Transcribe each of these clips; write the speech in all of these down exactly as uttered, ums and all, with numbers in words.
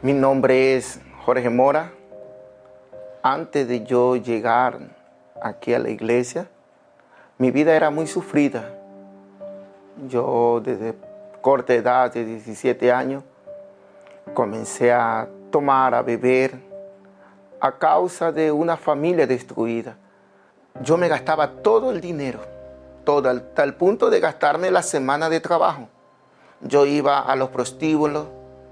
Mi nombre es Jorge Mora. Antes de yo llegar aquí a la iglesia, mi vida era muy sufrida. Yo desde corta edad, de diecisiete años, comencé a tomar, a beber, a causa de una familia destruida. Yo me gastaba todo el dinero, todo, hasta el punto de gastarme la semana de trabajo. Yo iba a los prostíbulos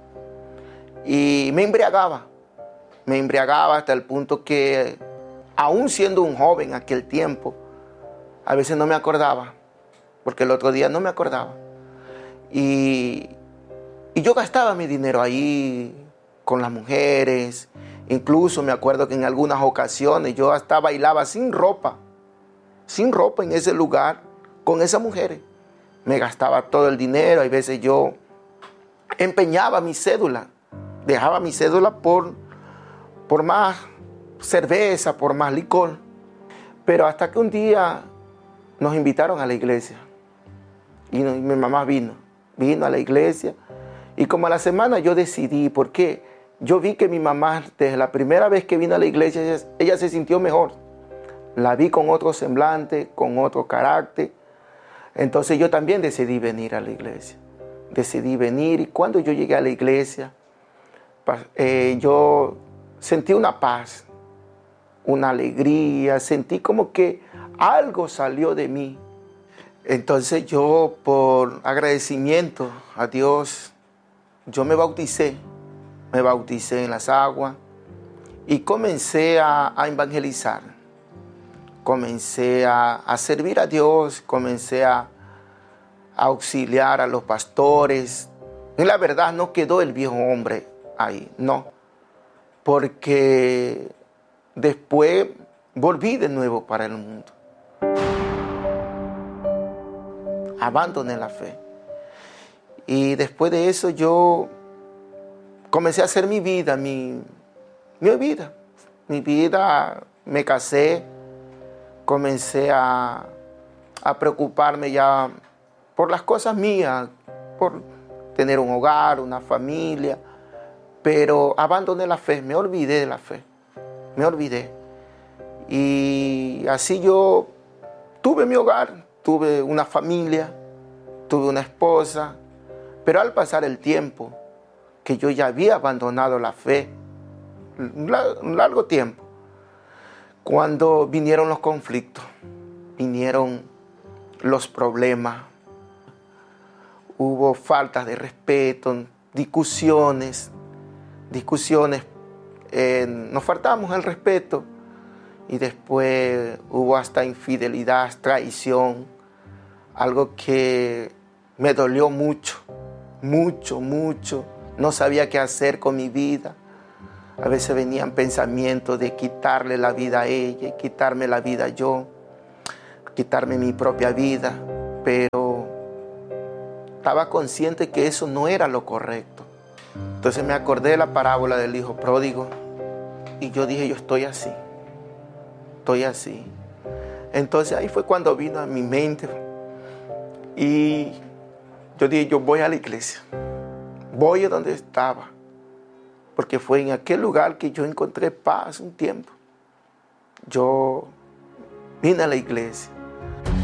y me embriagaba. Me embriagaba hasta el punto que, aún siendo un joven aquel tiempo, a veces no me acordaba, porque el otro día no me acordaba. Y, y yo gastaba mi dinero ahí con las mujeres. Incluso me acuerdo que en algunas ocasiones yo hasta bailaba sin ropa, sin ropa en ese lugar, con esas mujeres. Me gastaba todo el dinero. Hay veces yo empeñaba mi cédula, dejaba mi cédula por, por más cerveza, por más licor. Pero hasta que un día nos invitaron a la iglesia y, no, y mi mamá vino, vino a la iglesia. Y como a la semana yo decidí, ¿por qué? Yo vi que mi mamá, desde la primera vez que vino a la iglesia, ella, ella se sintió mejor. La vi con otro semblante, con otro carácter. Entonces yo también decidí venir a la iglesia. Decidí venir y cuando yo llegué a la iglesia, eh, yo sentí una paz, una alegría, sentí como que algo salió de mí. Entonces yo, por agradecimiento a Dios, yo me bauticé. Me bauticé en las aguas y comencé a, a evangelizar. Comencé a, a servir a Dios, comencé a, a auxiliar a los pastores. Y la verdad no quedó el viejo hombre ahí, no. Porque después volví de nuevo para el mundo. Abandoné la fe. Y después de eso yo comencé a hacer mi vida, mi, mi vida. Mi vida, me casé, comencé a, a preocuparme ya por las cosas mías, por tener un hogar, una familia, pero abandoné la fe, me olvidé de la fe, me olvidé. Y así yo tuve mi hogar, tuve una familia, tuve una esposa, pero al pasar el tiempo, que yo ya había abandonado la fe, un largo tiempo, cuando vinieron los conflictos, vinieron los problemas, hubo faltas de respeto, discusiones, discusiones, eh, nos faltamos el respeto y después hubo hasta infidelidad, traición, algo que me dolió mucho, mucho, mucho. No sabía qué hacer con mi vida. A veces venían pensamientos de quitarle la vida a ella, quitarme la vida yo, quitarme mi propia vida, pero estaba consciente que eso no era lo correcto. Entonces me acordé de la parábola del hijo pródigo y yo dije, yo estoy así, estoy así. Entonces ahí fue cuando vino a mi mente y yo dije, yo voy a la iglesia. Voy a donde estaba, porque fue en aquel lugar que yo encontré paz un tiempo. Yo vine a la iglesia.